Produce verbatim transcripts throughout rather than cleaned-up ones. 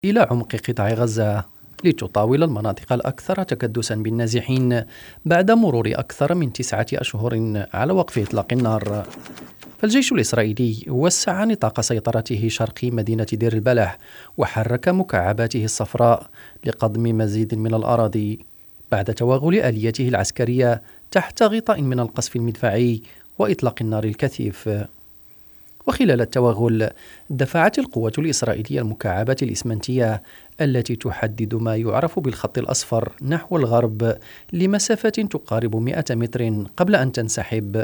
إلى عمق قطاع غزة لتطاول المناطق الأكثر تكدسا بالنازحين بعد مرور أكثر من تسعة أشهر على وقف إطلاق النار. فالجيش الإسرائيلي وسع نطاق سيطرته شرقي مدينة دير البلح وحرك مكعباته الصفراء لقضم مزيد من الأراضي بعد توغل آليته العسكرية تحت غطاء من القصف المدفعي وإطلاق النار الكثيف. وخلال التوغل دفعت القوة الإسرائيلية المكعبات الإسمنتية التي تحدد ما يعرف بالخط الأصفر نحو الغرب لمسافة تقارب مئة متر قبل أن تنسحب.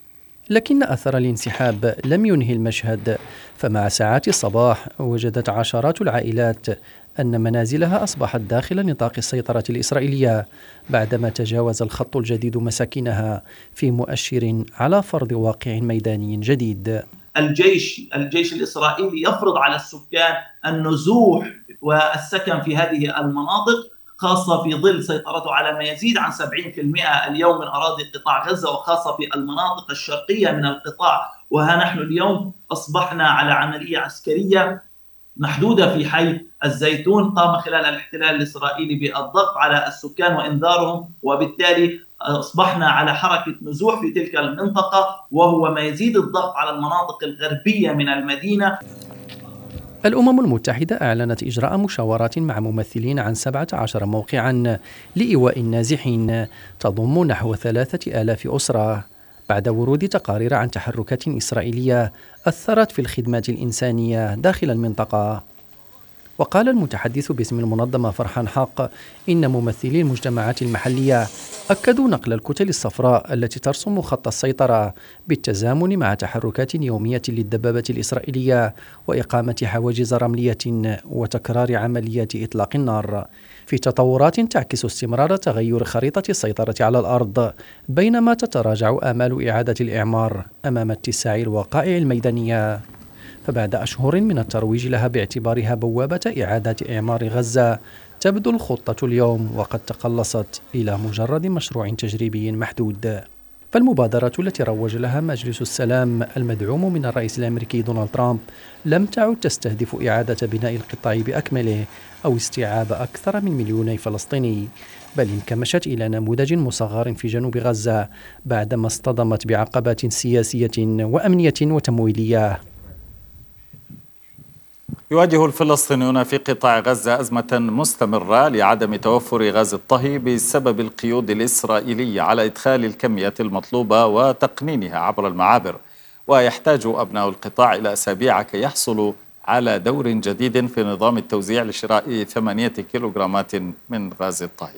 لكن أثر الانسحاب لم ينهي المشهد، فمع ساعات الصباح وجدت عشرات العائلات أن منازلها أصبحت داخل نطاق السيطرة الإسرائيلية بعدما تجاوز الخط الجديد مساكنها في مؤشر على فرض واقع ميداني جديد. الجيش الجيش الإسرائيلي يفرض على السكان النزوح والسكن في هذه المناطق، خاصة في ظل سيطرته على ما يزيد عن سبعين بالمئة اليوم من أراضي قطاع غزة، وخاصة في المناطق الشرقية من القطاع. وها نحن اليوم أصبحنا على عملية عسكرية محدودة في حي الزيتون قام خلال الاحتلال الإسرائيلي بالضغط على السكان وإنذارهم، وبالتالي أصبحنا على حركة نزوح في تلك المنطقة، وهو ما يزيد الضغط على المناطق الغربية من المدينة. الأمم المتحدة أعلنت إجراء مشاورات مع ممثلين عن سبعة عشر موقعا لإيواء النازحين تضم نحو ثلاثة آلاف أسرة بعد ورود تقارير عن تحركات إسرائيلية أثرت في الخدمات الإنسانية داخل المنطقة. وقال المتحدث باسم المنظمة فرحان حق إن ممثلي المجتمعات المحلية أكدوا نقل الكتل الصفراء التي ترسم خط السيطرة بالتزامن مع تحركات يومية للدبابة الإسرائيلية وإقامة حواجز رملية وتكرار عمليات إطلاق النار في تطورات تعكس استمرار تغير خريطة السيطرة على الأرض، بينما تتراجع آمال إعادة الإعمار أمام اتساع الوقائع الميدانية. فبعد أشهر من الترويج لها باعتبارها بوابة إعادة إعمار غزة، تبدو الخطة اليوم وقد تقلصت إلى مجرد مشروع تجريبي محدود. فالمبادرة التي روج لها مجلس السلام المدعوم من الرئيس الأمريكي دونالد ترامب لم تعد تستهدف إعادة بناء القطاع بأكمله أو استيعاب أكثر من مليوني فلسطيني، بل انكمشت إلى نموذج مصغر في جنوب غزة بعدما اصطدمت بعقبات سياسية وأمنية وتمويلية. يواجه الفلسطينيون في قطاع غزة أزمة مستمرة لعدم توفر غاز الطهي بسبب القيود الإسرائيلية على إدخال الكميات المطلوبة وتقنينها عبر المعابر، ويحتاج أبناء القطاع إلى أسابيع كي يحصلوا على دور جديد في نظام التوزيع لشراء ثمانية كيلوغرامات من غاز الطهي.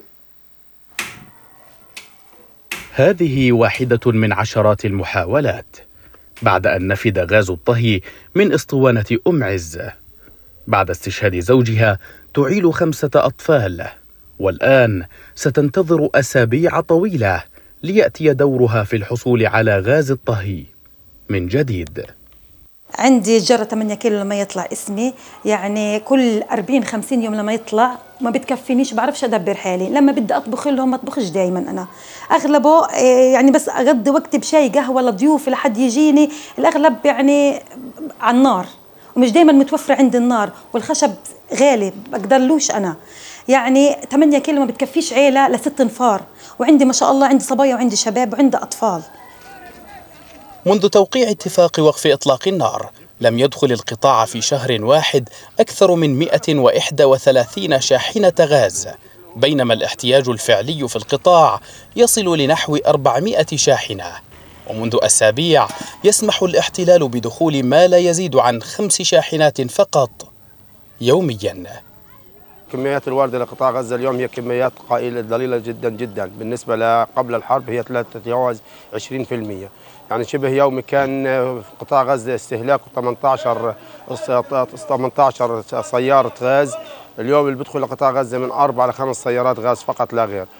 هذه واحدة من عشرات المحاولات بعد أن نفد غاز الطهي من اسطوانة أم عز. بعد استشهاد زوجها تعيل خمسة أطفال، والآن ستنتظر أسابيع طويلة ليأتي دورها في الحصول على غاز الطهي من جديد. عندي جرة ثمانية كيلو لما يطلع اسمي، يعني كل أربعين خمسين يوم لما يطلع ما بتكفينيش، بعرفش أدبر حالي. لما بدي أطبخ لهم ما أطبخش دايما، أنا أغلبه يعني بس أقضي وقتي بشاي قهوة لضيوف لحد يجيني، الأغلب يعني على النار، ومش دايما متوفرة عندي النار، والخشب غالي بقدرلوش أنا. يعني ثمانية كيلو ما بتكفيش عيلة لست نفار، وعندي ما شاء الله عندي صبايا وعندي شباب وعندي أطفال. منذ توقيع اتفاق وقف إطلاق النار لم يدخل القطاع في شهر واحد أكثر من مئة وإحدى وثلاثين شاحنة غاز، بينما الاحتياج الفعلي في القطاع يصل لنحو أربعمئة شاحنة. ومنذ أسابيع يسمح الاحتلال بدخول ما لا يزيد عن خمس شاحنات فقط يوميا. كميات الواردة لقطاع غزة اليوم هي كميات قليلة ضئيلة جدا جدا، بالنسبة لقبل الحرب هي لا تتجاوز عشرين بالمئة. يعني شبه يومي كان قطاع غزة استهلاكه ثمانية عشر ثمانية عشر سيارة غاز، اليوم اللي بدخل لقطاع غزة من أربع لخمس سيارات غاز فقط لا غير.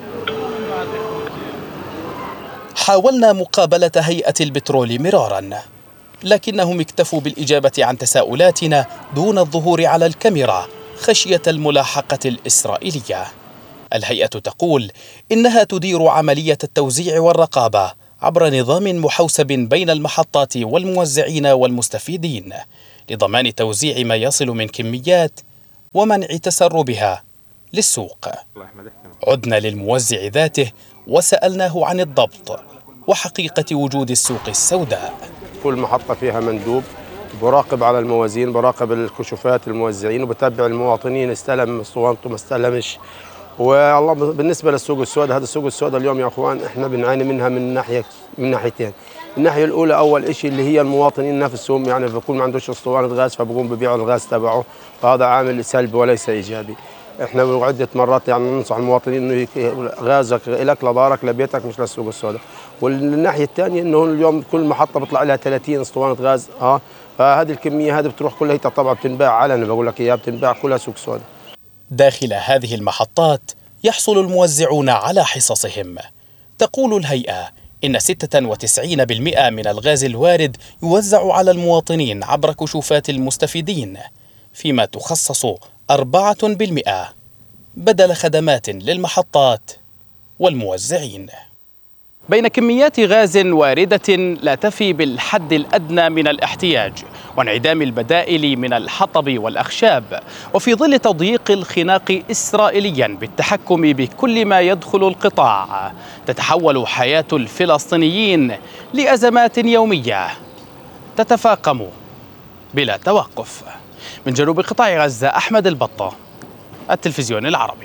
حاولنا مقابلة هيئة البترول مرارا، لكنهم اكتفوا بالإجابة عن تساؤلاتنا دون الظهور على الكاميرا خشية الملاحقة الإسرائيلية. الهيئة تقول إنها تدير عملية التوزيع والرقابة عبر نظام محوسب بين المحطات والموزعين والمستفيدين لضمان توزيع ما يصل من كميات ومنع تسربها للسوق. عدنا للموزع ذاته وسألناه عن الضبط وحقيقة وجود السوق السوداء. كل محطة فيها مندوب براقب على الموازين، براقب الكشوفات الموزعين، وبتابع المواطنين استلم اسطوانته ما استلمش. والله بالنسبة للسوق السوداء، هذا السوق السوداء اليوم يا اخوان احنا بنعاني منها من ناحية من ناحيتين. الناحية الأولى أول شيء اللي هي المواطنين نفسهم، يعني بكون ما عندوش اسطوانة غاز فبقوم ببيع الغاز تبعه، فهذا عامل سلبي وليس إيجابي. احنا عدة مرات يعني ننصح المواطنين انه غازك لك لدارك لبيتك مش للسوق السوداء. والناحية الثانية انه اليوم كل محطة بيطلع لها ثلاثين اسطوانة غاز، اه فهذه الكمية هذه بتروح كلها طبعا بتنباع علنا، بقول لك اياها بتنباع كلها سوق سوداء. داخل هذه المحطات يحصل الموزعون على حصصهم. تقول الهيئة إن ستة وتسعين بالمئة من الغاز الوارد يوزع على المواطنين عبر كشوفات المستفيدين، فيما تخصص أربعة بالمئة بدل خدمات للمحطات والموزعين. بين كميات غاز واردة لا تفي بالحد الأدنى من الاحتياج وانعدام البدائل من الحطب والأخشاب، وفي ظل تضييق الخناق إسرائيليا بالتحكم بكل ما يدخل القطاع، تتحول حياة الفلسطينيين لأزمات يومية تتفاقم بلا توقف. من جنوب قطاع غزة، أحمد البطة، التلفزيون العربي.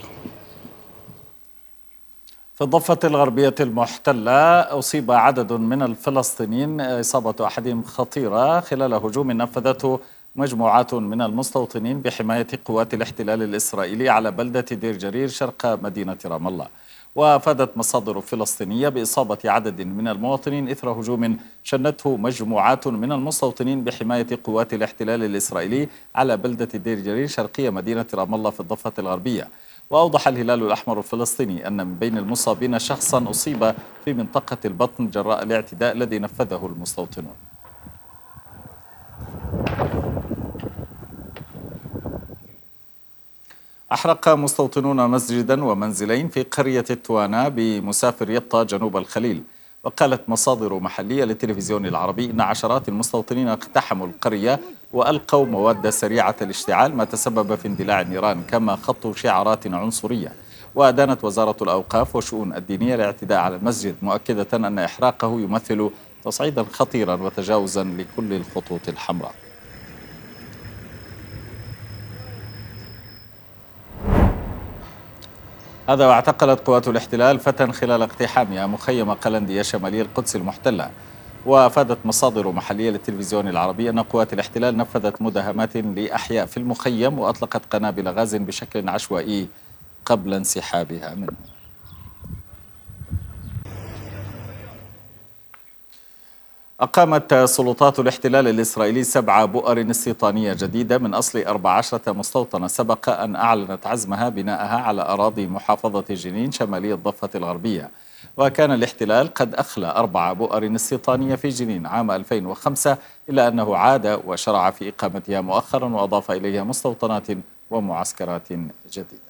في الضفة الغربية المحتلة أصيب عدد من الفلسطينيين إصابة أحدهم خطيرة خلال هجوم نفذته مجموعات من المستوطنين بحماية قوات الاحتلال الإسرائيلي على بلدة دير جرير شرق مدينة رام الله. وأفادت مصادر فلسطينية بإصابة عدد من المواطنين إثر هجوم شنته مجموعات من المستوطنين بحماية قوات الاحتلال الإسرائيلي على بلدة دير جرير شرقية مدينة رام الله في الضفة الغربية. وأوضح الهلال الأحمر الفلسطيني أن من بين المصابين شخصا أصيب في منطقة البطن جراء الاعتداء الذي نفذه المستوطنون. أحرق مستوطنون مسجدا ومنزلين في قرية التوانا بمسافر يطا جنوب الخليل. وقالت مصادر محلية للتلفزيون العربي إن عشرات المستوطنين اقتحموا القرية وألقوا مواد سريعة الاشتعال ما تسبب في اندلاع النيران، كما خطوا شعارات عنصرية. وأدانت وزارة الأوقاف والشؤون الدينية الاعتداء على المسجد، مؤكدة أن إحراقه يمثل تصعيدا خطيرا وتجاوزا لكل الخطوط الحمراء. هذا واعتقلت قوات الاحتلال فتى خلال اقتحامها مخيم قلندية شمالي القدس المحتلة. وأفادت مصادر محلية للتلفزيون العربي أن قوات الاحتلال نفذت مداهمات لأحياء في المخيم وأطلقت قنابل غاز بشكل عشوائي قبل انسحابها منه. أقامت سلطات الاحتلال الإسرائيلي سبع بؤر استيطانية جديدة من أصل أربع عشرة مستوطنة سبق أن أعلنت عزمها بناءها على أراضي محافظة جنين شمالي الضفة الغربية. وكان الاحتلال قد أخلى أربع بؤر استيطانية في جنين عام ألفين وخمسة، إلا أنه عاد وشرع في إقامتها مؤخرا وأضاف إليها مستوطنات ومعسكرات جديدة.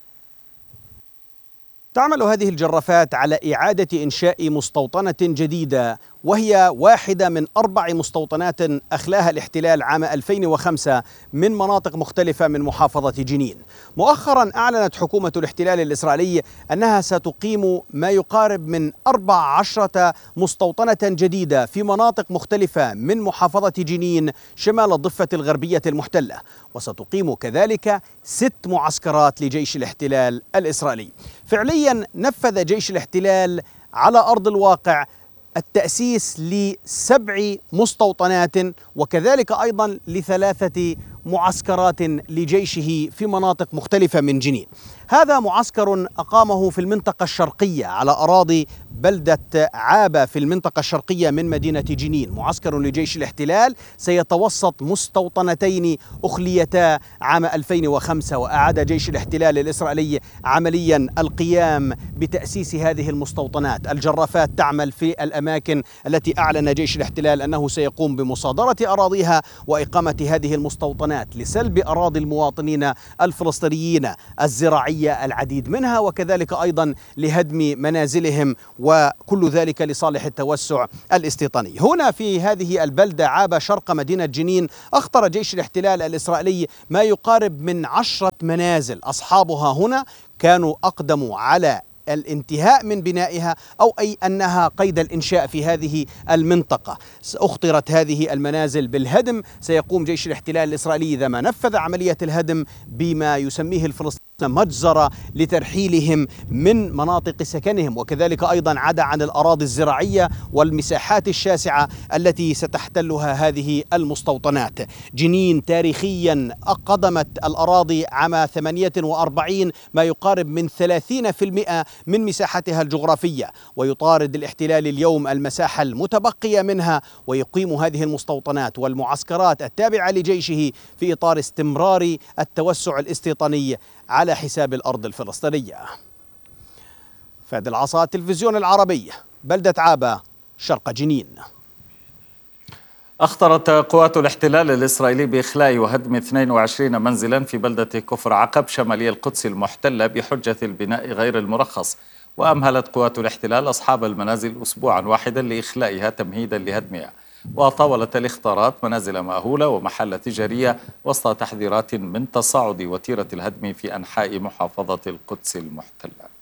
تعمل هذه الجرافات على إعادة إنشاء مستوطنة جديدة، وهي واحدة من أربع مستوطنات أخلاها الاحتلال عام ألفين وخمسة من مناطق مختلفة من محافظة جنين. مؤخرا أعلنت حكومة الاحتلال الإسرائيلي أنها ستقيم ما يقارب من أربع عشرة مستوطنة جديدة في مناطق مختلفة من محافظة جنين شمال الضفة الغربية المحتلة، وستقيم كذلك ست معسكرات لجيش الاحتلال الإسرائيلي. فعليا نفذ جيش الاحتلال على أرض الواقع التأسيس لسبع مستوطنات وكذلك أيضا لثلاثة معسكرات لجيشه في مناطق مختلفة من جنين. هذا معسكر أقامه في المنطقة الشرقية على أراضي بلدة عابة في المنطقة الشرقية من مدينة جنين، معسكر لجيش الاحتلال سيتوسط مستوطنتين أخليتا عام ألفين وخمسة، وأعاد جيش الاحتلال الإسرائيلي عمليا القيام بتأسيس هذه المستوطنات. الجرافات تعمل في الأماكن التي أعلن جيش الاحتلال أنه سيقوم بمصادرة أراضيها وإقامة هذه المستوطنات المستوطنات لسلب أراضي المواطنين الفلسطينيين الزراعية العديد منها، وكذلك أيضا لهدم منازلهم، وكل ذلك لصالح التوسع الاستيطاني. هنا في هذه البلدة عابة شرق مدينة جنين أخطر جيش الاحتلال الإسرائيلي ما يقارب من عشرة منازل أصحابها هنا كانوا أقدموا على الانتهاء من بنائها أو أي أنها قيد الإنشاء في هذه المنطقة. أخطرت هذه المنازل بالهدم. سيقوم جيش الاحتلال الإسرائيلي إذا ما نفذ عملية الهدم بما يسميه الفلسطينيون مجزرة لترحيلهم من مناطق سكنهم، وكذلك أيضا عدا عن الأراضي الزراعية والمساحات الشاسعة التي ستحتلها هذه المستوطنات. جنين تاريخيا قدمت الأراضي عام ثمانية وأربعين ما يقارب من ثلاثين بالمئة من مساحتها الجغرافية، ويطارد الاحتلال اليوم المساحة المتبقية منها ويقيم هذه المستوطنات والمعسكرات التابعة لجيشه في إطار استمرار التوسع الاستيطاني على حساب الأرض الفلسطينية. فهد العصا، التلفزيون العربي، بلدة عابة شرق جنين. أخطرت قوات الاحتلال الإسرائيلي بإخلاء وهدم اثنين وعشرين منزلا في بلدة كفر عقب شمالي القدس المحتلة بحجة البناء غير المرخص، وأمهلت قوات الاحتلال أصحاب المنازل أسبوعا واحدا لإخلائها تمهيدا لهدمها. وطاولت الاخطارات منازل مأهولة ومحل تجارية وسط تحذيرات من تصاعد وتيرة الهدم في أنحاء محافظة القدس المحتلة.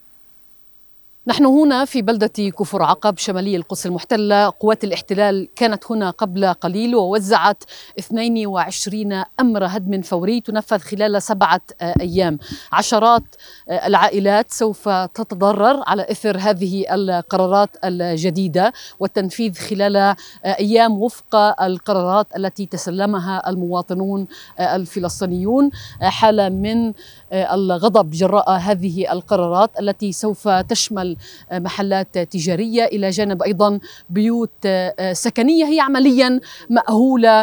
نحن هنا في بلدة كفر عقب شمالي القدس المحتلة. قوات الاحتلال كانت هنا قبل قليل ووزعت اثنين وعشرين أمر هدم فوري تنفذ خلال سبعة أيام. عشرات العائلات سوف تتضرر على إثر هذه القرارات الجديدة والتنفيذ خلال أيام وفق القرارات التي تسلمها المواطنون الفلسطينيون. حالة من الغضب جراء هذه القرارات التي سوف تشمل محلات تجارية إلى جانب أيضا بيوت سكنية هي عمليا مأهولة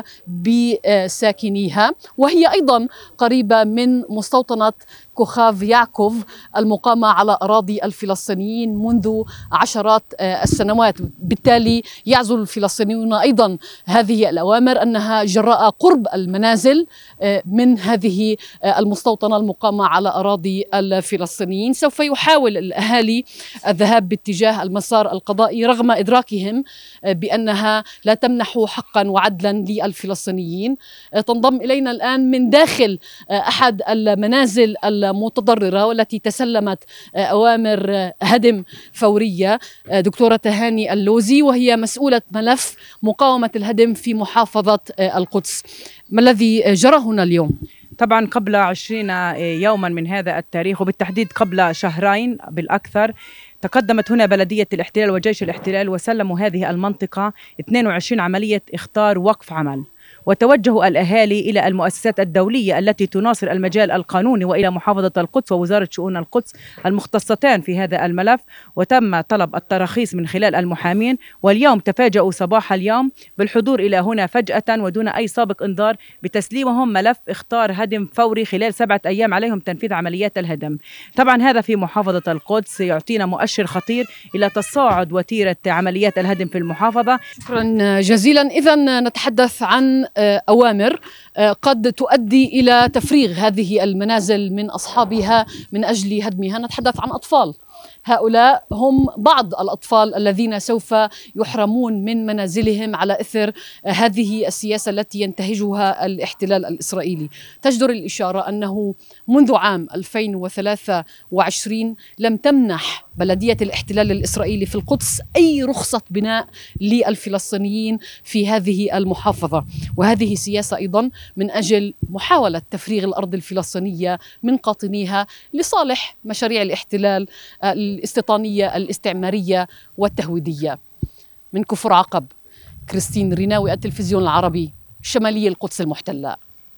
بساكنيها، وهي أيضا قريبة من مستوطنة كوخاف يعقوف المقامة على أراضي الفلسطينيين منذ عشرات السنوات. بالتالي يعزل الفلسطينيون أيضا هذه الأوامر أنها جراء قرب المنازل من هذه المستوطنة المقامة على أراضي الفلسطينيين سوف يحاول الأهالي الذهاب باتجاه المسار القضائي رغم إدراكهم بأنها لا تمنح حقا وعدلا للفلسطينيين. تنضم إلينا الآن من داخل أحد المنازل المتضررة والتي تسلمت أوامر هدم فورية دكتورة تهاني اللوزي، وهي مسؤولة ملف مقاومة الهدم في محافظة القدس. ما الذي جرى هنا اليوم؟ طبعا قبل عشرين يوما من هذا التاريخ وبالتحديد قبل شهرين بالأكثر تقدمت هنا بلدية الاحتلال وجيش الاحتلال وسلموا هذه المنطقة اثنين وعشرين عملية إخطار وقف عمل، وتوجه الأهالي إلى المؤسسات الدولية التي تناصر المجال القانوني وإلى محافظة القدس ووزارة شؤون القدس المختصتان في هذا الملف، وتم طلب التراخيص من خلال المحامين. واليوم تفاجؤوا صباح اليوم بالحضور إلى هنا فجأة ودون أي سابق إنذار بتسليمهم ملف إخطار هدم فوري خلال سبعة أيام عليهم تنفيذ عمليات الهدم. طبعا هذا في محافظة القدس يعطينا مؤشر خطير إلى تصاعد وتيرة عمليات الهدم في المحافظة. شكرا جزيلا. إذن نتحدث عن أوامر قد تؤدي إلى تفريغ هذه المنازل من أصحابها من أجل هدمها. نتحدث عن أطفال، هؤلاء هم بعض الأطفال الذين سوف يحرمون من منازلهم على إثر هذه السياسة التي ينتهجها الاحتلال الإسرائيلي. تجدر الإشارة أنه منذ عام ألفين وثلاثة وعشرين لم تمنح بلدية الاحتلال الإسرائيلي في القدس أي رخصة بناء للفلسطينيين في هذه المحافظة، وهذه سياسة أيضا من أجل محاولة تفريغ الأرض الفلسطينية من قاطنيها لصالح مشاريع الاحتلال الاستيطانية الاستعمارية والتهويدية. من كفر عقب، كريستين ريناوي، التلفزيون العربي، شمالي القدس المحتلة.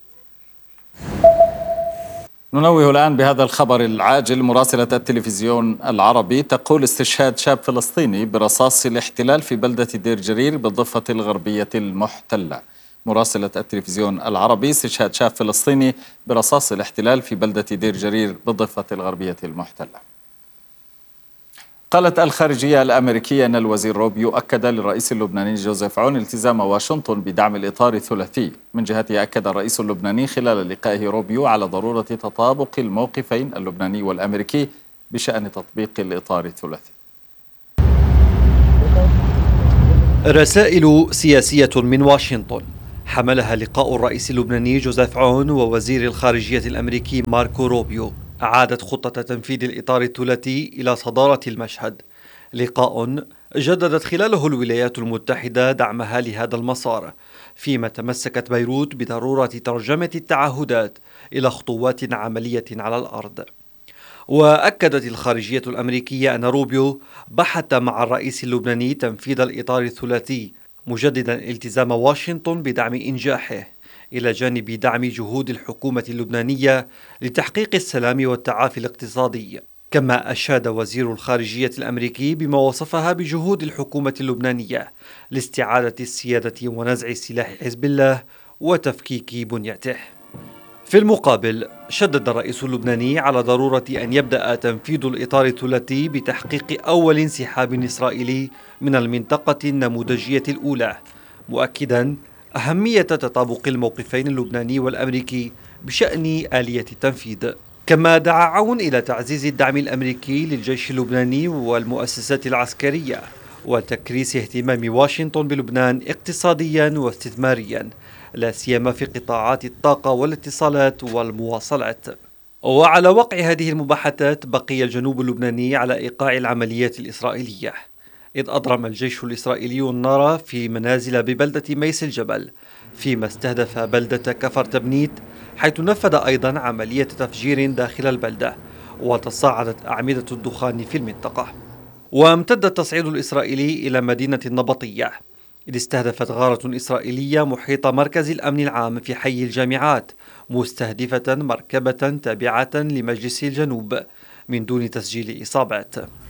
ننوه الآن بهذا الخبر العاجل. مراسلة التلفزيون العربي تقول استشهاد شاب فلسطيني برصاص الاحتلال في بلدة دير جرير بالضفة الغربية المحتلة. مراسلة التلفزيون العربي: استشهاد شاب فلسطيني برصاص الاحتلال في بلدة دير جرير بالضفة الغربية المحتلة. قالت الخارجية الأمريكية أن الوزير روبيو أكد للرئيس اللبناني جوزيف عون التزام واشنطن بدعم الإطار الثلاثي. من جهته أكد الرئيس اللبناني خلال لقائه روبيو على ضرورة تطابق الموقفين اللبناني والأمريكي بشأن تطبيق الإطار الثلاثي. رسائل سياسية من واشنطن حملها لقاء الرئيس اللبناني جوزيف عون ووزير الخارجية الأمريكي ماركو روبيو أعادت خطة تنفيذ الإطار الثلاثي إلى صدارة المشهد. لقاء جددت خلاله الولايات المتحدة دعمها لهذا المسار، فيما تمسكت بيروت بضرورة ترجمة التعهدات إلى خطوات عملية على الأرض. وأكدت الخارجية الأمريكية أن روبيو بحث مع الرئيس اللبناني تنفيذ الإطار الثلاثي، مجددا التزام واشنطن بدعم إنجاحه إلى جانب دعم جهود الحكومة اللبنانية لتحقيق السلام والتعافي الاقتصادي. كما أشاد وزير الخارجية الأمريكي بما وصفها بجهود الحكومة اللبنانية لاستعادة السيادة ونزع سلاح حزب الله وتفكيك بنيته. في المقابل شدد الرئيس اللبناني على ضرورة أن يبدأ تنفيذ الإطار الثلاثي بتحقيق أول انسحاب إسرائيلي من المنطقة النموذجية الأولى، مؤكدا أهمية تطابق الموقفين اللبناني والأمريكي بشأن آلية التنفيذ. كما دعا عون إلى تعزيز الدعم الأمريكي للجيش اللبناني والمؤسسات العسكرية وتكريس اهتمام واشنطن بلبنان اقتصاديا واستثماريا، لا سيما في قطاعات الطاقة والاتصالات والمواصلات. وعلى وقع هذه المباحثات بقي الجنوب اللبناني على إيقاع العمليات الإسرائيلية، إذ أضرم الجيش الإسرائيلي النار في منازل ببلدة ميس الجبل، فيما استهدف بلدة كفر تبنيت، حيث نفذ أيضا عملية تفجير داخل البلدة، وتصاعدت أعمدة الدخان في المنطقة. وامتد التصعيد الإسرائيلي إلى مدينة النبطية، إذ استهدفت غارة إسرائيلية محيط مركز الأمن العام في حي الجامعات، مستهدفة مركبة تابعة لمجلس الجنوب من دون تسجيل إصابات.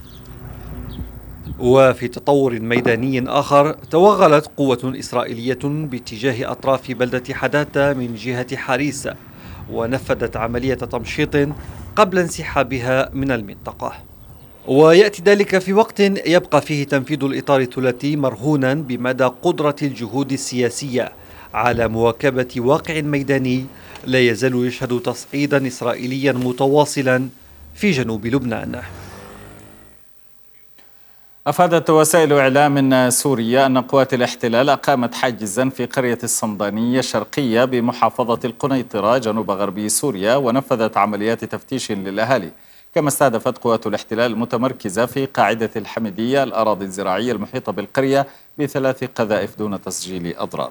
وفي تطور ميداني آخر، توغلت قوة إسرائيلية باتجاه أطراف بلدة حداثة من جهة حاريس، ونفذت عملية تمشيط قبل انسحابها من المنطقة. ويأتي ذلك في وقت يبقى فيه تنفيذ الإطار الثلاثي مرهونا بمدى قدرة الجهود السياسية على مواكبة واقع ميداني لا يزال يشهد تصعيدا إسرائيليا متواصلا في جنوب لبنان. أفادت وسائل إعلام سورية أن قوات الاحتلال أقامت حاجزا في قرية الصمدانية الشرقية بمحافظة القنيطرة جنوب غربي سوريا، ونفذت عمليات تفتيش للأهالي. كما استهدفت قوات الاحتلال المتمركزة في قاعدة الحمدية الأراضي الزراعية المحيطة بالقرية بثلاث قذائف دون تسجيل أضرار.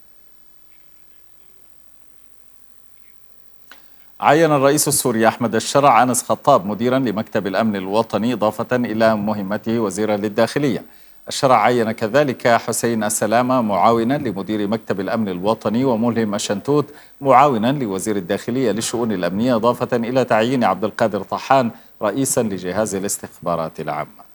عين الرئيس السوري أحمد الشرع أنس خطاب مديرا لمكتب الأمن الوطني، إضافة إلى مهمته وزيرا للداخلية. الشرع عين كذلك حسين السلامة معاونا لمدير مكتب الأمن الوطني، وملهم الشنتوت معاونا لوزير الداخلية للشؤون الأمنية، إضافة إلى تعيين عبد القادر طحان رئيسا لجهاز الاستخبارات العامة.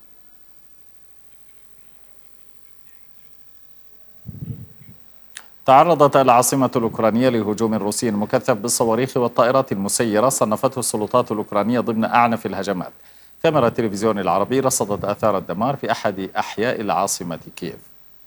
تعرضت العاصمة الأوكرانية لهجوم روسي مكثف بالصواريخ والطائرات المسيرة، صنفته السلطات الأوكرانية ضمن أعنف الهجمات. كاميرا التلفزيون العربي رصدت آثار الدمار في أحد أحياء العاصمة كييف.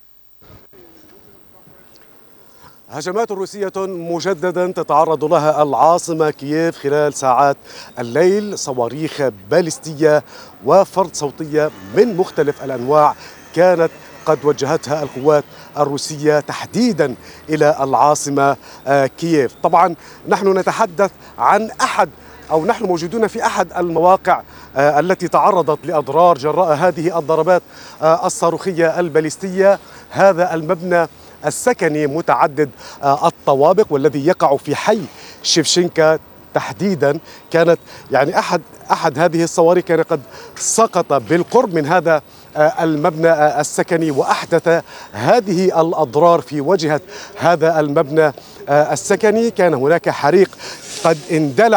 هجمات روسية مجددا تتعرض لها العاصمة كييف خلال ساعات الليل، صواريخ باليستية وفرد صوتية من مختلف الأنواع كانت قد وجهتها القوات الروسية تحديدا إلى العاصمة كييف. طبعا نحن نتحدث عن أحد أو نحن موجودون في أحد المواقع التي تعرضت لأضرار جراء هذه الضربات الصاروخية الباليستية. هذا المبنى السكني متعدد الطوابق والذي يقع في حي شيفشينكا تحديدا، كانت يعني أحد أحد هذه الصواريخ كان قد سقط بالقرب من هذا المبنى السكني وأحدث هذه الأضرار في واجهة هذا المبنى السكني. كان هناك حريق قد اندلع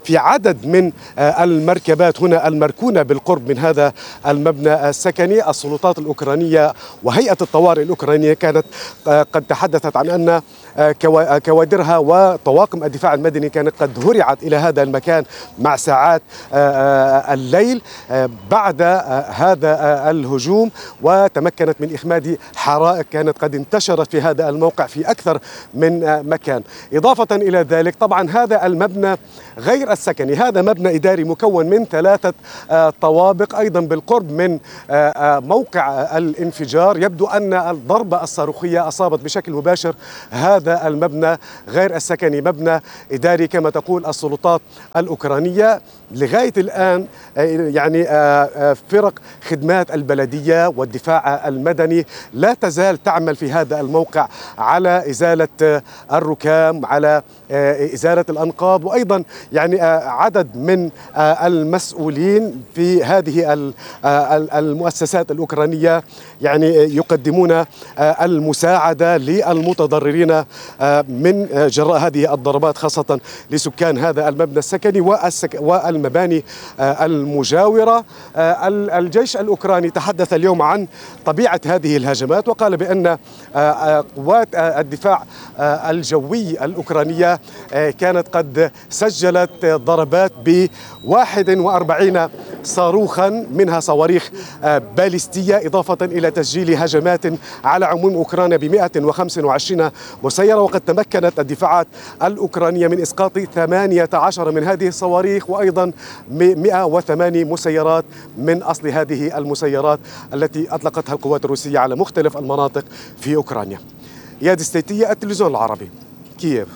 في عدد من المركبات هنا المركونة بالقرب من هذا المبنى السكني. السلطات الأوكرانية وهيئة الطوارئ الأوكرانية كانت قد تحدثت عن أن كوادرها وطواقم الدفاع المدني كانت قد هرعت إلى هذا المكان مع ساعات الليل بعد هذا الهجوم، وتمكنت من إخماد حرائق كانت قد انتشرت في هذا الموقع في أكثر من مكان. إضافة إلى ذلك طبعا هذا المبنى غير السكني، هذا مبنى إداري مكون من ثلاثة طوابق أيضا بالقرب من موقع الانفجار. يبدو أن الضربة الصاروخية أصابت بشكل مباشر هذا المبنى غير السكني، مبنى إداري كما تقول السلطات الأوكرانية. لغاية الآن يعني فرق خدمات البلدية والدفاع المدني لا تزال تعمل في هذا الموقع على إزالة الركام، على إزالة الأنقاض، وأيضا يعني عدد من المسؤولين في هذه المؤسسات الأوكرانية يعني يقدمون المساعدة للمتضررين من جراء هذه الضربات، خاصة لسكان هذا المبنى السكني والمباني المجاورة. الجيش الأوكراني تحدث اليوم عن طبيعة هذه الهجمات وقال بأن قوات الدفاع الجوي الأوكرانية كانت قد سجلت ضربات ب واحد وأربعين صاروخا منها صواريخ باليستية، إضافة إلى تسجيل هجمات على عموم أوكرانيا ب مئة وخمسة وعشرين مسيرة. وقد تمكنت الدفاعات الأوكرانية من إسقاط ثمانية عشر من هذه الصواريخ، وأيضا مئة وثمانية مسيرات من أصل هذه المسيرات التي أطلقتها القوات الروسية على مختلف المناطق في أوكرانيا. إياد ستيتية، التلفزيون العربي، كييف.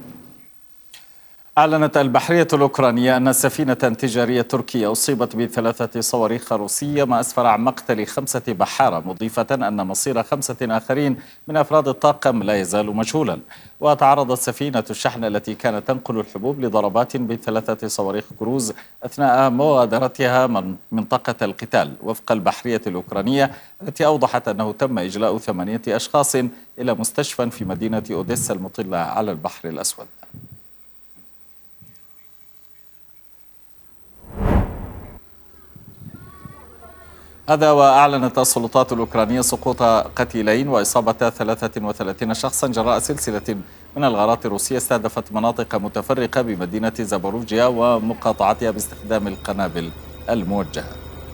أعلنت البحرية الأوكرانية أن سفينة تجارية تركية أصيبت بثلاثة صواريخ روسية، ما أسفر عن مقتل خمسة بحارة، مضيفة أن مصير خمسة آخرين من أفراد الطاقم لا يزال مجهولا. وتعرضت سفينة الشحن التي كانت تنقل الحبوب لضربات بثلاثة صواريخ كروز أثناء مغادرتها من منطقة القتال، وفق البحرية الأوكرانية التي أوضحت أنه تم إجلاء ثمانية أشخاص إلى مستشفى في مدينة أوديسا المطلة على البحر الأسود. هذا وأعلنت السلطات الأوكرانية سقوط قتيلين وإصابة ثلاثة وثلاثين شخصا جراء سلسلة من الغارات الروسية استهدفت مناطق متفرقة بمدينة زابوروجيا ومقاطعتها باستخدام القنابل الموجهة.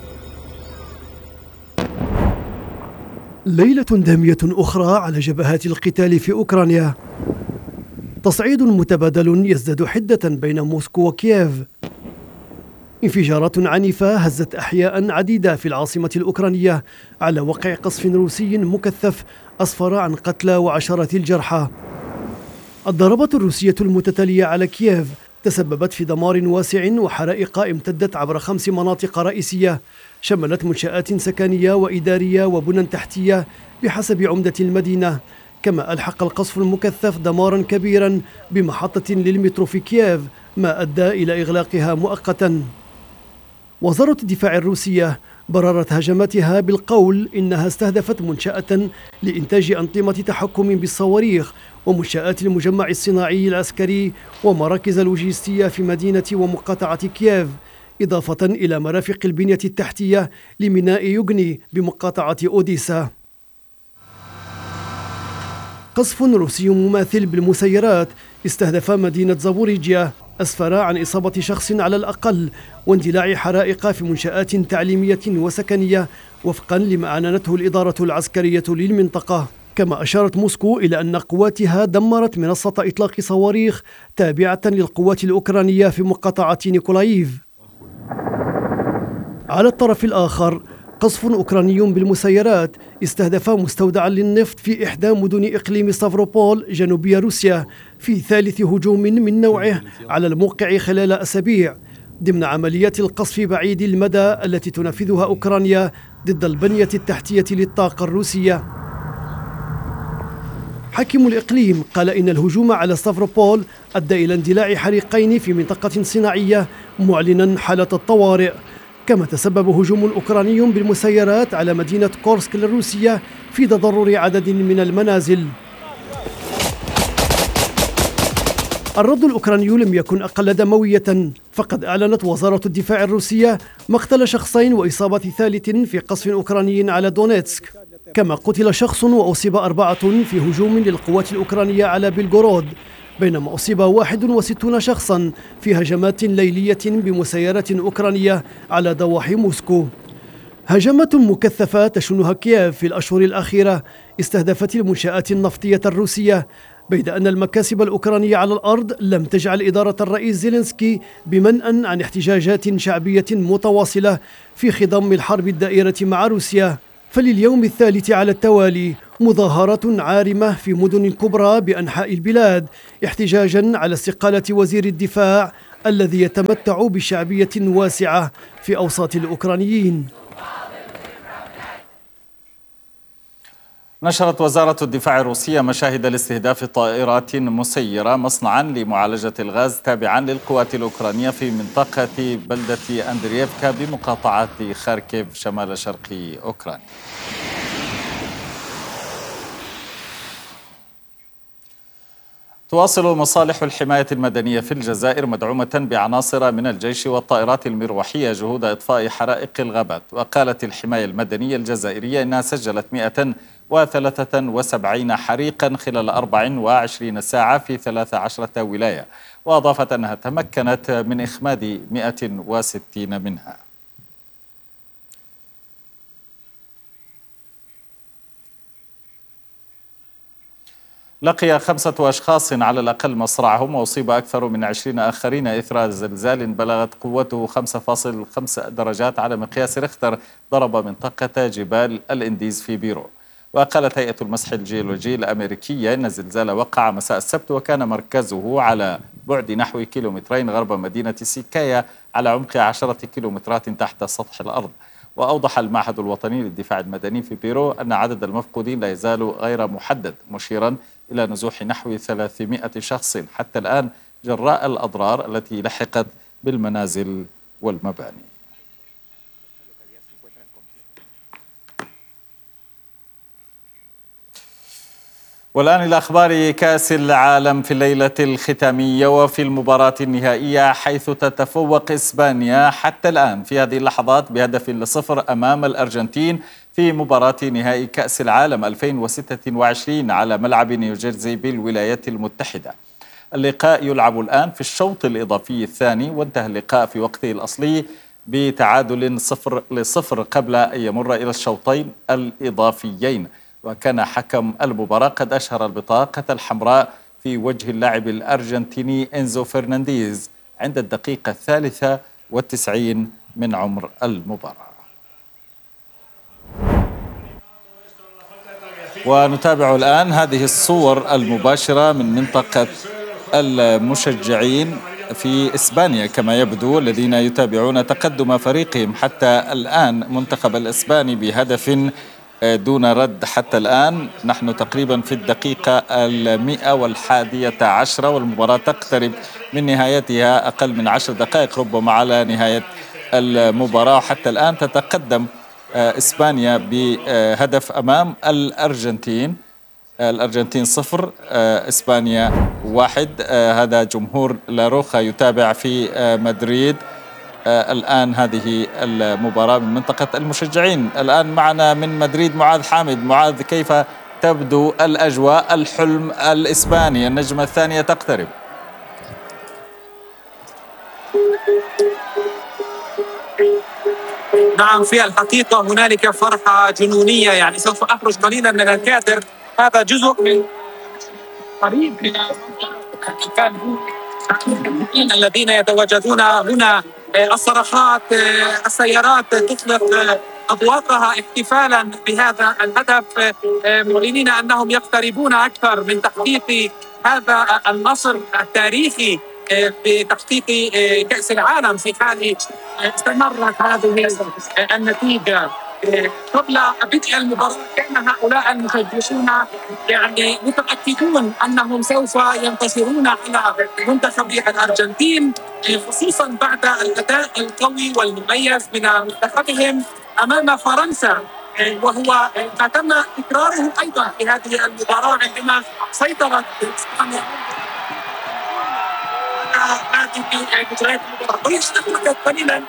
ليلة دامية أخرى على جبهات القتال في أوكرانيا، تصعيد متبادل يزداد حدة بين موسكو وكييف. انفجارات عنيفة هزت أحياء عديدة في العاصمة الأوكرانية على وقع قصف روسي مكثف أسفر عن قتلى وعشرات الجرحى. الضربات الروسية المتتالية على كييف تسببت في دمار واسع وحرائق امتدت عبر خمس مناطق رئيسية شملت منشآت سكنية وإدارية وبنى تحتية بحسب عمدة المدينة. كما ألحق القصف المكثف دمارا كبيرا بمحطة للمترو في كييف، ما أدى إلى إغلاقها مؤقتا. وزارة الدفاع الروسية بررت هجماتها بالقول إنها استهدفت منشأة لإنتاج أنظمة تحكم بالصواريخ ومنشآت المجمع الصناعي العسكري ومراكز لوجستية في مدينة ومقاطعة كييف، إضافة إلى مرافق البنية التحتية لميناء يوغني بمقاطعة أوديسا. قصف روسي مماثل بالمسيرات استهدف مدينة زابوريجيا أسفر عن إصابة شخص على الأقل واندلاع حرائق في منشآت تعليمية وسكنية وفقا لما أعلنته الإدارة العسكرية للمنطقة. كما أشارت موسكو إلى أن قواتها دمرت منصة إطلاق صواريخ تابعة للقوات الأوكرانية في مقاطعة نيكولايف. على الطرف الآخر، قصف أوكراني بالمسيرات استهدف مستودعا للنفط في إحدى مدن إقليم ستافروبول جنوبي روسيا في ثالث هجوم من نوعه على الموقع خلال أسابيع ضمن عمليات القصف بعيد المدى التي تنفذها أوكرانيا ضد البنية التحتية للطاقة الروسية. حاكم الإقليم قال إن الهجوم على ستافروبول أدى إلى اندلاع حريقين في منطقة صناعية معلنا حالة الطوارئ. كما تسبب هجوم أوكراني بالمسيرات على مدينة كورسك الروسية في تضرر عدد من المنازل. الرد الأوكراني لم يكن أقل دموية، فقد أعلنت وزارة الدفاع الروسية مقتل شخصين وإصابة ثالث في قصف أوكراني على دونيتسك، كما قتل شخص وأصيب أربعة في هجوم للقوات الأوكرانية على بلغورود، بينما أصيب واحد وستون شخصا في هجمات ليلية بمسيرات أوكرانية على ضواحي موسكو. هجمات مكثفة تشنها كييف في الأشهر الأخيرة استهدفت المنشآت النفطية الروسية، بيد أن المكاسب الأوكرانية على الأرض لم تجعل إدارة الرئيس زيلينسكي بمنأى عن احتجاجات شعبية متواصلة في خضم الحرب الدائرة مع روسيا. فلليوم الثالث على التوالي مظاهرات عارمة في مدن كبرى بأنحاء البلاد احتجاجا على استقالة وزير الدفاع الذي يتمتع بشعبية واسعة في أوساط الأوكرانيين. نشرت وزارة الدفاع الروسية مشاهد لاستهداف طائرات مسيرة مصنعا لمعالجة الغاز تابعا للقوات الأوكرانية في منطقة بلدة أندرييفكا بمقاطعة خاركيف شمال شرق أوكرانيا. تواصل مصالح الحماية المدنية في الجزائر مدعومة بعناصر من الجيش والطائرات المروحية جهود إطفاء حرائق الغابات. وقالت الحماية المدنية الجزائرية إنها سجلت مئة وثلاثة وسبعين حريقا خلال أربع وعشرين ساعة في ثلاث عشرة ولاية، وأضافت أنها تمكنت من إخماد مئة وستين منها. لقي خمسة أشخاص على الأقل مصرعهم وأصيب أكثر من عشرين آخرين إثر زلزال بلغت قوته خمسة فاصلة خمسة درجات على مقياس ريختر ضرب منطقة جبال الإنديز في بيرو. وقالت هيئة المسح الجيولوجي الأمريكية إن الزلزال وقع مساء السبت وكان مركزه على بعد نحو كيلومترين غرب مدينة سيكايا على عمق عشرة كيلومترات تحت سطح الأرض. وأوضح المعهد الوطني للدفاع المدني في بيرو أن عدد المفقودين لا يزال غير محدد، مشيرا إلى نزوح نحو ثلاثمئة شخص حتى الآن جراء الأضرار التي لحقت بالمنازل والمباني. والآن إلى أخبار كأس العالم في الليلة الختامية وفي المباراة النهائية، حيث تتفوق إسبانيا حتى الآن في هذه اللحظات بهدف لصفر أمام الأرجنتين في مباراة نهائي كأس العالم ألفين وستة وعشرين على ملعب نيوجيرسي بالولايات المتحدة. اللقاء يلعب الآن في الشوط الإضافي الثاني، وانتهى اللقاء في وقته الأصلي بتعادل صفر لصفر قبل أن يمر إلى الشوطين الإضافيين. وكان حكم المباراة قد أشهر البطاقة الحمراء في وجه اللاعب الأرجنتيني إنزو فرنانديز عند الدقيقة الثالثة والتسعين من عمر المباراة. ونتابع الآن هذه الصور المباشرة من منطقة المشجعين في إسبانيا كما يبدو، الذين يتابعون تقدم فريقهم حتى الآن منتخب الإسباني بهدف دون رد. حتى الآن نحن تقريبا في الدقيقة المئة والحادية عشرة والمباراة تقترب من نهايتها أقل من عشر دقائق ربما على نهاية المباراة. حتى الآن تتقدم إسبانيا بهدف أمام الأرجنتين، الأرجنتين صفر إسبانيا واحد. هذا جمهور لاروخا يتابع في مدريد الآن هذه المباراة من منطقة المشجعين. الآن معنا من مدريد معاذ حامد. معاذ، كيف تبدو الأجواء؟ الحلم الإسباني، النجمة الثانية تقترب. نعم، في الحقيقة هنالك فرحة جنونية، يعني سوف أخرج قليلا من الكادر. هذا جزء من قريب من الذين يتواجدون هنا. الصرخات، السيارات تطلق أبواقها احتفالا بهذا الهدف، معلنين أنهم يقتربون أكثر من تحقيق هذا النصر التاريخي بتحقيق كأس العالم في حال استمرت هذه النتيجة. قبل بدء المباراة كان هؤلاء المشجعون يعني متأكدون أنهم سوف ينتصرون على منتخب الأرجنتين، خصوصا بعد الأداء القوي والمميز من منتخبهم أمام فرنسا، وهو ما تم تكراره أيضا في هذه المباراة عندما سيطرت إسبانيا هذه مجريات المباراة. وليست قليلا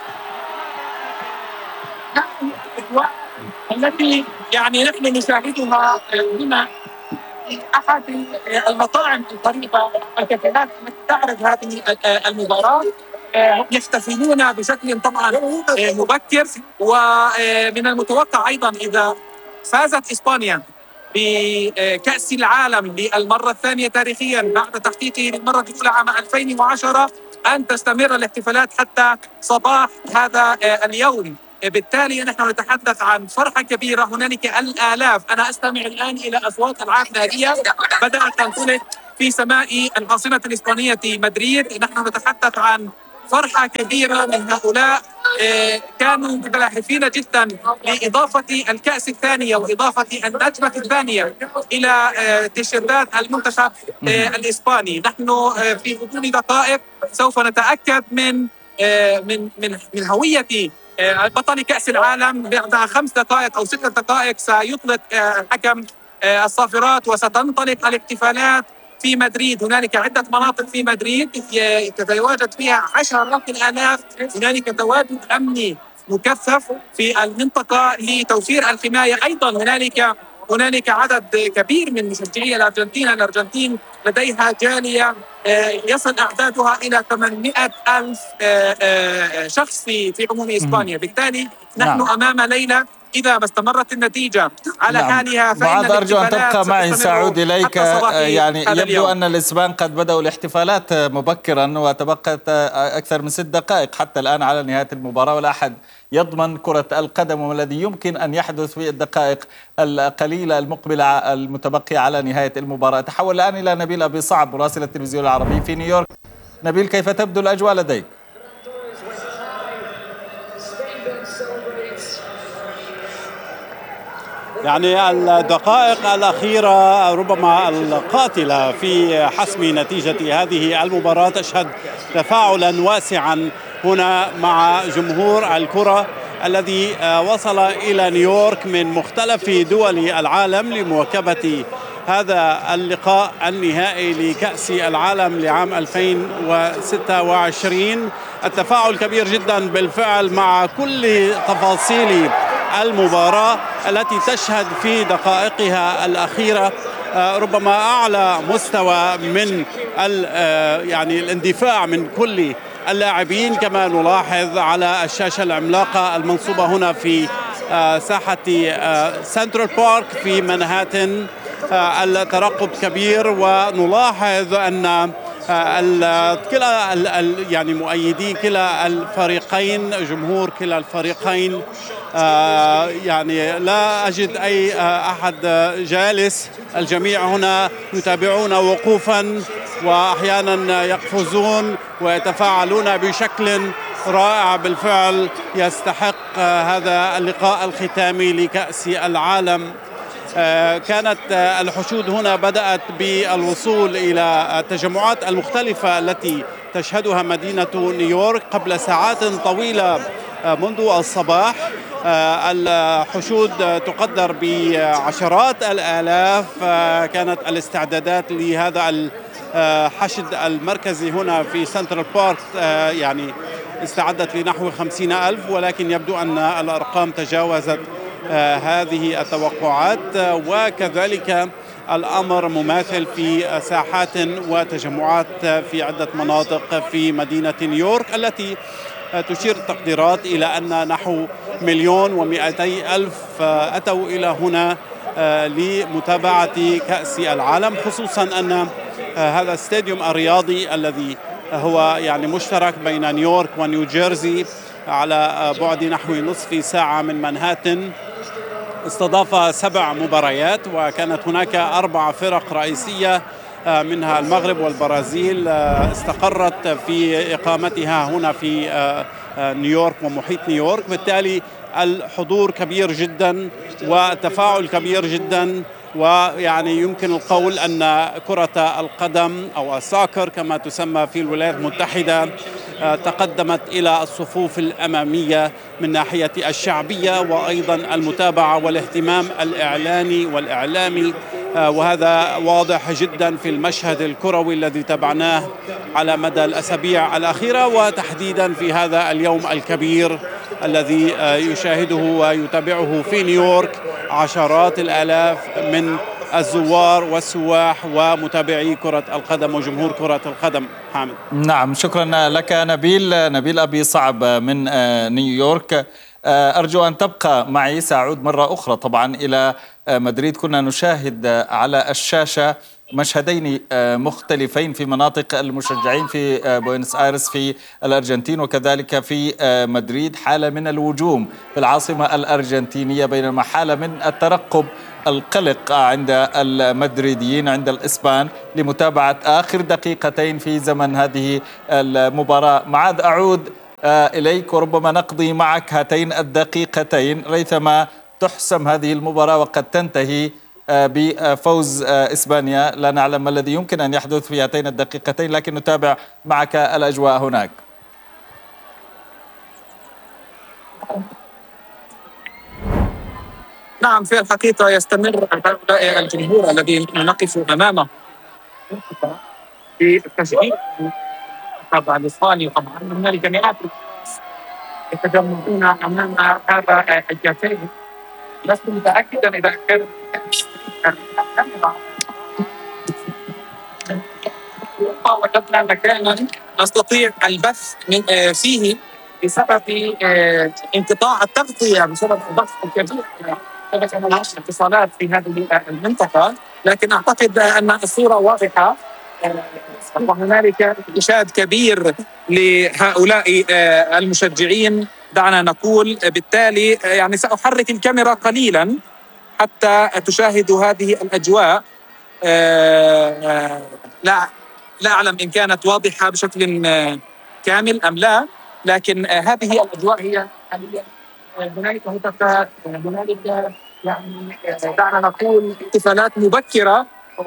الأجواء التي يعني نحن نشاهدها هنا في أحد المطاعم القريبة الكافيهات التي تعرض هذه المباراة. يحتفلون بشكل طبعا مبكر، ومن المتوقع أيضا إذا فازت إسبانيا بكأس العالم للمرة الثانية تاريخيا بعد تحقيقه للمرة الأولى عام ألفين وعشرة أن تستمر الاحتفالات حتى صباح هذا اليوم. بالتالي نحن نتحدث عن فرحة كبيرة، هنالك الآلاف. أنا أستمع الآن إلى أصوات ألعاب نارية بدأت تنطلق في سماء العاصمة الإسبانية مدريد. نحن نتحدث عن فرحة كبيرة من هؤلاء كانوا متلهفين جدا لإضافة الكأس الثانية وإضافة النجمة الثانية إلى تيشيرتات المنتخب الإسباني. نحن في غضون دقائق سوف نتأكد من من من من هوية بطل كأس العالم. بعد خمس دقائق أو ست دقائق سيطلق حكم الصافرات وستنطلق الاحتفالات في مدريد. هنالك عدة مناطق في مدريد تتواجد فيها عشرات الآلاف. هنالك تواجد أمني مكثف في المنطقة لتوفير الحماية. أيضا هنالك هنالك عدد كبير من مشجعي الأرجنتين. الأرجنتين لديها جالية يصل أعدادها إلى ثمانمائة ألف شخص في في عموم إسبانيا. بالتالي نحن نعم. أمام ليلة إذا ما استمرت النتيجة على نعم. حالها فإن معاذ أرجو أن تبقى معي سأعود إليك. يعني يبدو اليوم. أن الإسبان قد بدأوا الاحتفالات مبكرا وتبقت أكثر من ست دقائق حتى الآن على نهاية المباراة، ولا أحد يضمن كرة القدم وما الذي يمكن أن يحدث في الدقائق القليلة المقبلة المتبقية على نهاية المباراة. تحول الآن إلى نبيل أبي صعب مراسل التلفزيون العربي في نيويورك. نبيل، كيف تبدو الأجواء لديك؟ يعني الدقائق الأخيرة ربما القاتلة في حسم نتيجة هذه المباراة تشهد تفاعلا واسعا هنا مع جمهور الكرة الذي وصل إلى نيويورك من مختلف دول العالم لمواكبة هذا اللقاء النهائي لكأس العالم لعام ألفين وستة وعشرين. التفاعل كبير جدا بالفعل مع كل تفاصيل المباراة التي تشهد في دقائقها الأخيرة ربما أعلى مستوى من يعني الاندفاع من كل اللاعبين، كما نلاحظ على الشاشة العملاقة المنصوبة هنا في ساحة سنترال بارك في منهاتن. الترقب كبير، ونلاحظ أن كلا يعني مؤيدي كلا الفريقين، جمهور كلا الفريقين يعني لا أجد أي أحد جالس. الجميع هنا يتابعون وقوفا وأحيانا يقفزون ويتفاعلون بشكل رائع. بالفعل يستحق هذا اللقاء الختامي لكأس العالم. كانت الحشود هنا بدأت بالوصول إلى التجمعات المختلفة التي تشهدها مدينة نيويورك قبل ساعات طويلة منذ الصباح. الحشود تقدر بعشرات الآلاف. كانت الاستعدادات لهذا الحشد المركزي هنا في سنترال بارك يعني استعدت لنحو خمسين ألف، ولكن يبدو أن الأرقام تجاوزت هذه التوقعات. وكذلك الأمر مماثل في ساحات وتجمعات في عدة مناطق في مدينة نيويورك التي تشير التقديرات إلى أن نحو مليون ومئتي ألف أتوا إلى هنا لمتابعة كأس العالم، خصوصا أن هذا الاستاديوم الرياضي الذي هو يعني مشترك بين نيويورك ونيوجيرسي على بعد نحو نصف ساعة من منهاتن استضاف سبع مباريات، وكانت هناك أربع فرق رئيسية منها المغرب والبرازيل استقرت في إقامتها هنا في نيويورك ومحيط نيويورك. بالتالي الحضور كبير جدا والتفاعل كبير جدا، ويعني يمكن القول أن كرة القدم أو الساكر كما تسمى في الولايات المتحدة تقدمت إلى الصفوف الأمامية من ناحية الشعبية وأيضا المتابعة والاهتمام الإعلاني والإعلامي وهذا واضح جدا في المشهد الكروي الذي تابعناه على مدى الأسابيع الأخيرة، وتحديدا في هذا اليوم الكبير الذي يشاهده ويتابعه في نيويورك عشرات الآلاف من الزوار والسواح ومتابعي كرة القدم وجمهور كرة القدم. حامد. نعم، شكرا لك نبيل. نبيل أبي صعب من نيويورك. أرجو أن تبقى معي، سأعود مرة أخرى طبعا إلى مدريد. كنا نشاهد على الشاشة مشهدين مختلفين في مناطق المشجعين في بوينس آيرس في الأرجنتين وكذلك في مدريد، حالة من الوجوم في العاصمة الأرجنتينية، بينما حالة من الترقب القلق عند المدريديين عند الإسبان لمتابعة آخر دقيقتين في زمن هذه المباراة. معاذ، أعود إليك وربما نقضي معك هاتين الدقيقتين ريثما تحسم هذه المباراة وقد تنتهي بفوز إسبانيا. لا نعلم ما الذي يمكن أن يحدث في هاتين الدقيقتين، لكن نتابع معك الأجواء هناك. نعم، في الحقيقة يستمر هؤلاء الجمهور الذي نقف أمامه في التشجيع طبعا الإسباني. طبعا هنالك مئات يتجمعون أمام هذا الكافيه. لست متأكدا إذا كان وجدنا مكانا نستطيع البث من فيه بسبب انقطاع التغطية بسبب الضغط الكبير شبكة الاتصالات في هذه المنطقة، لكن أعتقد أن الصورة واضحة وهنالك إشاد كبير لهؤلاء المشجعين. دعنا نقول بالتالي يعني سأحرك الكاميرا قليلا حتى تشاهدوا هذه الأجواء. لا لا أعلم إن كانت واضحة بشكل كامل أم لا، لكن هذه الأجواء هي هنالك هتافات، هنالك يعني دعنا نقول احتفالات مبكرة.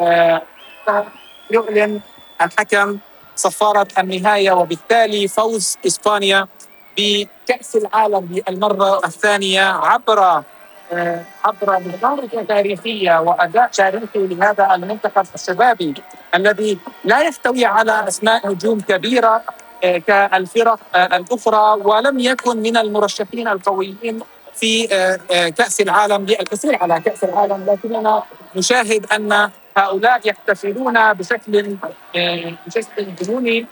يعلن الحكم صفارة النهاية وبالتالي فوز إسبانيا بكأس العالم للمرة الثانية عبر عبر مشاركة تاريخية وأداء تاريخي لهذا المنتخب الشبابي الذي لا يحتوي على أسماء نجوم كبيرة كالفرق الأخرى، ولم يكن من المرشحين القويين في كأس العالم للحصول على كأس العالم، لكننا نشاهد أن هؤلاء يحتفلون بشكل بشكل جنوني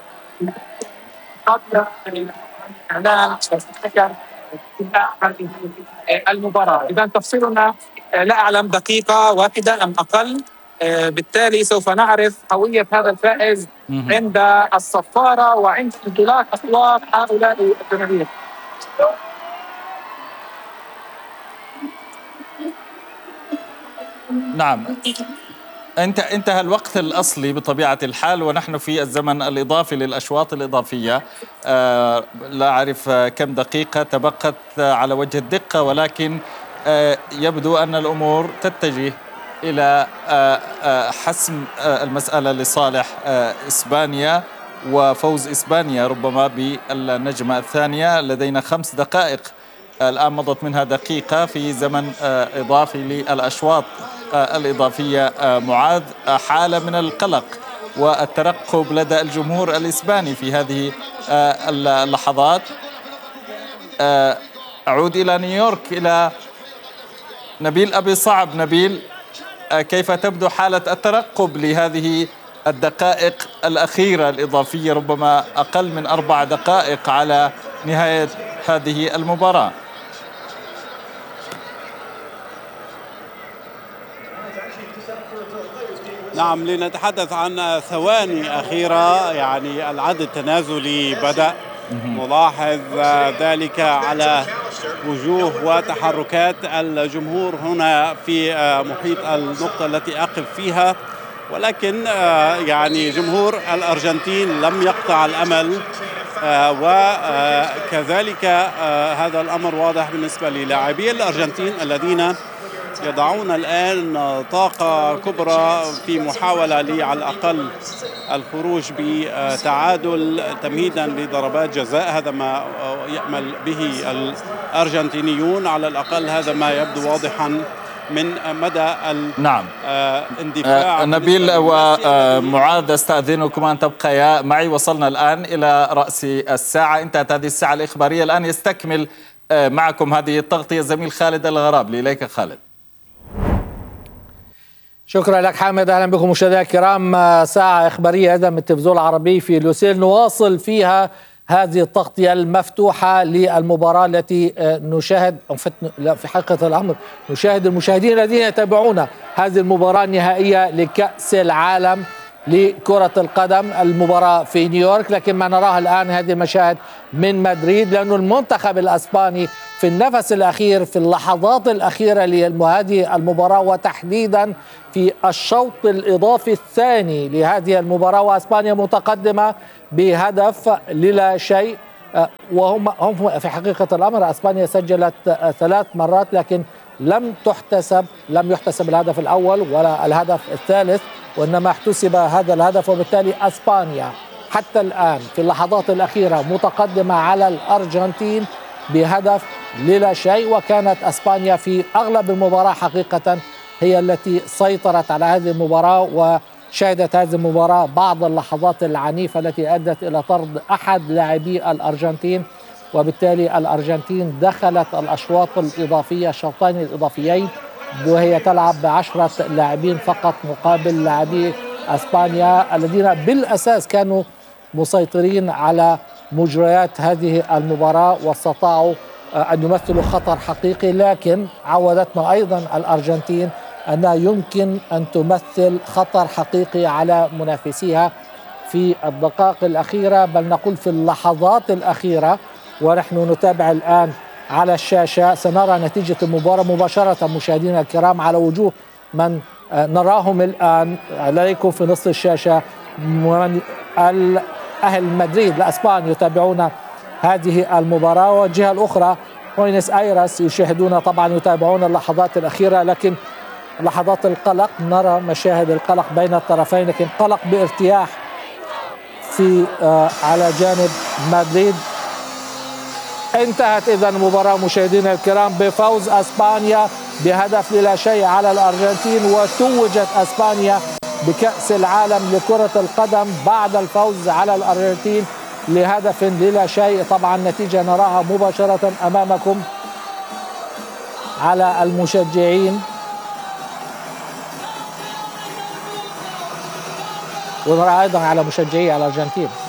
قبل الإعلان والحكم هذه المباراة. إذا تفصيلنا لا أعلم دقيقة واحدة أم أقل، بالتالي سوف نعرف هوية هذا الفائز عند الصفارة وعند انطلاق أصوات هؤلاء الجماهير. نعم، انت انتهى الوقت الأصلي بطبيعة الحال ونحن في الزمن الإضافي للأشواط الإضافية. آه لا أعرف كم دقيقة تبقت على وجه الدقة، ولكن آه يبدو أن الأمور تتجه إلى آه آه حسم آه المسألة لصالح آه إسبانيا وفوز إسبانيا ربما بالنجمة الثانية. لدينا خمس دقائق الآن مضت منها دقيقة في زمن آه إضافي للأشواط الإضافية. معاذ، حالة من القلق والترقب لدى الجمهور الإسباني في هذه اللحظات. أعود إلى نيويورك إلى نبيل أبي صعب. نبيل، كيف تبدو حالة الترقب لهذه الدقائق الأخيرة الإضافية، ربما أقل من أربع دقائق على نهاية هذه المباراة؟ نعم، لنتحدث عن ثواني أخيرة، يعني العد التنازلي بدأ. نلاحظ ذلك على وجوه وتحركات الجمهور هنا في محيط النقطة التي أقف فيها، ولكن يعني جمهور الأرجنتين لم يقطع الأمل، وكذلك هذا الأمر واضح بالنسبة للاعبي الأرجنتين الذين يضعون الآن طاقة كبرى في محاولة لي على الأقل الخروج بتعادل تمهيدا لضربات جزاء. هذا ما يأمل به الأرجنتينيون، على الأقل هذا ما يبدو واضحا من مدى نعم. الاندفاع. آه نبيل ومعاذ استأذنكم أن تبقيا معي. وصلنا الآن إلى رأس الساعة، انتهت هذه الساعة الإخبارية. الآن يستكمل آه معكم هذه التغطية زميل خالد الغرابلي. إليك خالد. شكرا لك حامد. اهلا بكم مشاهدينا الكرام. ساعه اخباريه ايضا من التلفزيون العربي في لوسيل، نواصل فيها هذه التغطيه المفتوحه للمباراه التي نشاهد في حقيقه الامر نشاهد المشاهدين الذين يتابعون هذه المباراه النهائيه لكأس العالم لكرة القدم، المباراة في نيويورك، لكن ما نراه الآن هذه المشاهد من مدريد، لأن المنتخب الأسباني في النفس الأخير في اللحظات الأخيرة لهذه المباراة، وتحديدا في الشوط الإضافي الثاني لهذه المباراة، وأسبانيا متقدمة بهدف للا شيء. وهم هم في حقيقة الأمر أسبانيا سجلت ثلاث مرات لكن لم تحتسب لم يحتسب الهدف الأول ولا الهدف الثالث، وإنما احتسب هذا الهدف، وبالتالي أسبانيا حتى الآن في اللحظات الأخيرة متقدمة على الأرجنتين بهدف للا شيء. وكانت أسبانيا في أغلب المباراة حقيقة هي التي سيطرت على هذه المباراة، وشهدت هذه المباراة بعض اللحظات العنيفة التي أدت إلى طرد أحد لاعبي الأرجنتين، وبالتالي الأرجنتين دخلت الأشواط الإضافية الشوطين الإضافيين وهي تلعب بعشرة لاعبين فقط مقابل لاعبي أسبانيا الذين بالأساس كانوا مسيطرين على مجريات هذه المباراة واستطاعوا أن يمثلوا خطر حقيقي. لكن عودتنا أيضا الأرجنتين أنها يمكن أن تمثل خطر حقيقي على منافسيها في الدقائق الأخيرة، بل نقول في اللحظات الأخيرة. ونحن نتابع الآن على الشاشة، سنرى نتيجة المباراة مباشرة مشاهدينا الكرام على وجوه من نراهم الآن عليكم في نصف الشاشة. من أهل مدريد الأسبان يتابعون هذه المباراة، والجهة الأخرى بوينس آيرس يشاهدون طبعا يتابعون اللحظات الأخيرة، لكن لحظات القلق، نرى مشاهد القلق بين الطرفين، لكن قلق بارتياح في آه على جانب مدريد. انتهت إذن المباراة مشاهدينا الكرام بفوز أسبانيا بهدف لا شيء على الأرجنتين، وتوجت أسبانيا بكأس العالم لكرة القدم بعد الفوز على الأرجنتين لهدف لا شيء. طبعا نتيجة نراها مباشرة أمامكم على المشجعين، ونرى أيضا على مشجعي الأرجنتين.